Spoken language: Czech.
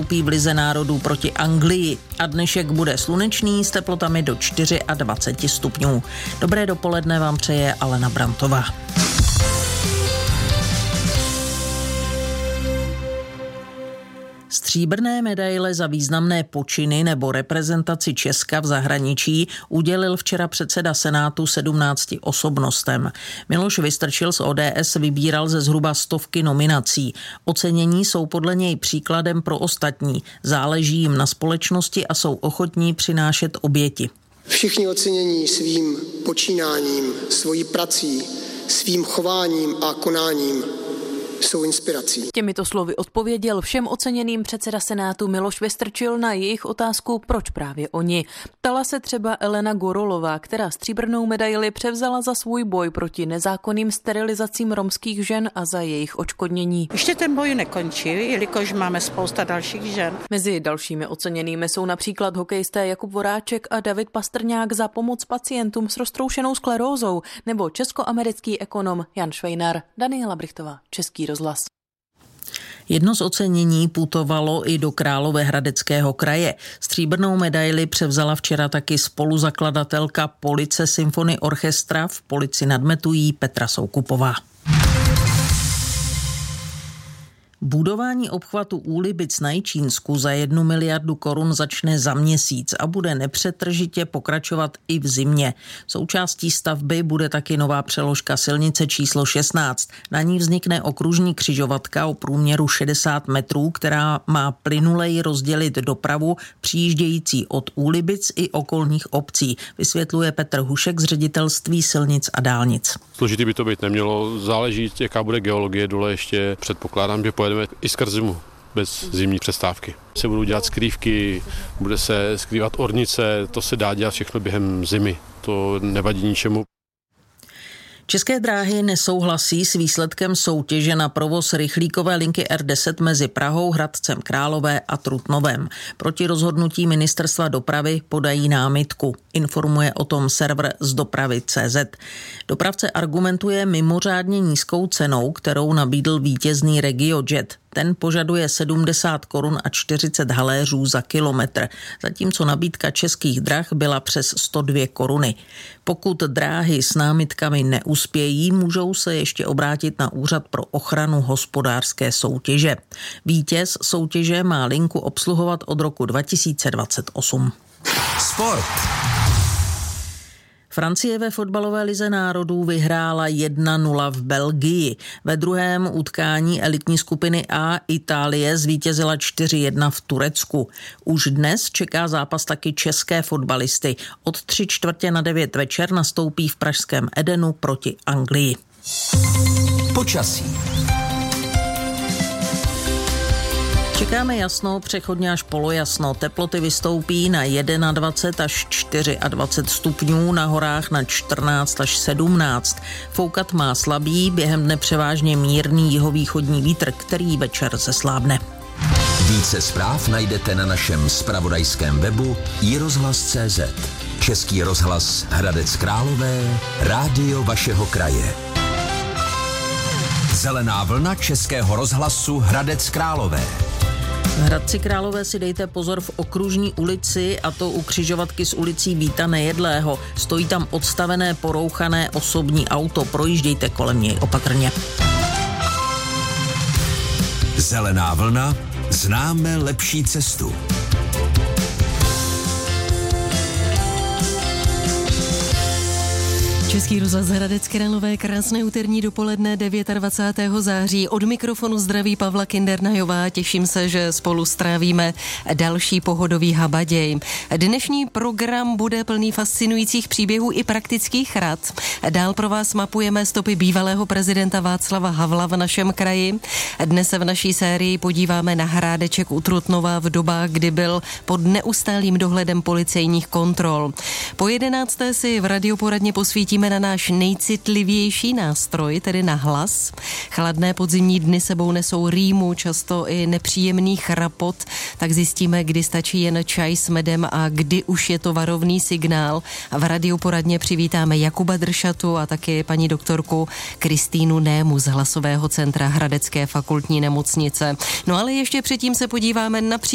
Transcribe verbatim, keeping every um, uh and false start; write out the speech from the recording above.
postoupí v lize národů proti Anglii. A dnešek bude slunečný s teplotami do dvacet čtyři stupňů. Dobré dopoledne vám přeje Alena Brantová. Stříbrné medaile za významné počiny nebo reprezentaci Česka v zahraničí udělil včera předseda Senátu sedmnácti osobnostem. Miloš Vystrčil z O D S vybíral ze zhruba stovky nominací. Ocenění jsou podle něj příkladem pro ostatní. Záleží jim na společnosti a jsou ochotní přinášet oběti. Všichni ocenění svým počínáním, svojí prací, svým chováním a konáním jsou inspirací. Těmito slovy odpověděl všem oceněným předseda Senátu Miloš Vystrčil na jejich otázku, proč právě oni. Ptala se třeba Elena Gorolová, která stříbrnou medaili převzala za svůj boj proti nezákonným sterilizacím romských žen a za jejich odškodnění. Ještě ten boj nekončí, jelikož máme spousta dalších žen. Mezi dalšími oceněnými jsou například hokejisté Jakub Voráček a David Pastrňák za pomoc pacientům s roztroušenou sklerózou nebo českoamerický ekonom Jan Švejnar. Daniela Brichtová, Český rozhlas. Jedno z ocenění putovalo i do Královéhradeckého kraje. Stříbrnou medaili převzala včera taky spoluzakladatelka Police Symphony Orchestra v Polici nad Metují Petra Soukupová. Budování obchvatu Úlibic na Jičínsku za jednu miliardu korun začne za měsíc a bude nepřetržitě pokračovat i v zimě. Součástí stavby bude taky nová přeložka silnice číslo šestnáct. Na ní vznikne okružní křižovatka o průměru šedesát metrů, která má plynuleji rozdělit dopravu přijíždějící od Úlibic i okolních obcí, vysvětluje Petr Hušek z Ředitelství silnic a dálnic. Složitý by to být nemělo, záleží, jaká bude geologie dole, ještě předpokládám, že pojedeme i skrz zimu, bez zimní přestávky. Se budou dělat skrývky, bude se skrývat ornice, to se dá dělat všechno během zimy, to nevadí ničemu. České dráhy nesouhlasí s výsledkem soutěže na provoz rychlíkové linky R deset mezi Prahou, Hradcem Králové a Trutnovem. Proti rozhodnutí Ministerstva dopravy podají námitku. Informuje o tom server z dopravy tečka cé zet. Dopravce argumentuje mimořádně nízkou cenou, kterou nabídl vítězný RegioJet. Ten požaduje sedmdesát korun a čtyřicet haléřů za kilometr, zatímco nabídka Českých drah byla přes sto dvě koruny. Pokud dráhy s námitkami neuspějí, můžou se ještě obrátit na Úřad pro ochranu hospodářské soutěže. Vítěz soutěže má linku obsluhovat od roku dva tisíce dvacet osm. Sport. Francie ve fotbalové lize národů vyhrála jedna nula v Belgii. Ve druhém utkání elitní skupiny A Itálie zvítězila čtyři jedna v Turecku. Už dnes čeká zápas taky české fotbalisty. Od tři čtvrtě na devět večer nastoupí v pražském Edenu proti Anglii. Počasí. Čekáme jasno, přechodně až polojasno. Teploty vystoupí na dvacet jedna až dvacet čtyři stupňů, na horách na čtrnáct až sedmnáct. Foukat má slabý, během dne převážně mírný jihovýchodní vítr, který večer zeslábne. Více zpráv najdete na našem zpravodajském webu i rozhlas tečka cé zet. Český rozhlas Hradec Králové, rádio vašeho kraje. Zelená vlna Českého rozhlasu Hradec Králové. V Hradci Králové si dejte pozor v Okružní ulici, a to u křižovatky s ulicí Víta Nejedlého. Stojí tam odstavené porouchané osobní auto, projíždějte kolem něj opatrně. Zelená vlna, známe lepší cestu. Český rozhlas Hradec Králové, krásné úterní dopoledne dvacátého devátého září. Od mikrofonu zdraví Pavla Kindernajová. Těším se, že spolu strávíme další pohodový habaděj. Dnešní program bude plný fascinujících příběhů i praktických rad. Dál pro vás mapujeme stopy bývalého prezidenta Václava Havla v našem kraji. Dnes se v naší sérii podíváme na Hrádeček u Trutnova v dobách, kdy byl pod neustálým dohledem policejních kontrol. Po jedenácté si v radioporadně posvítíme na náš nejcitlivější nástroj, tedy na hlas. Chladné podzimní dny sebou nesou rýmu, často i nepříjemný chrapot, tak zjistíme, kdy stačí jen čaj s medem a kdy už je to varovný signál. A v radioporadně přivítáme Jakuba Dršatu a taky paní doktorku Kristýnu Nému z Hlasového centra Hradecké fakultní nemocnice. No ale ještě předtím se podíváme na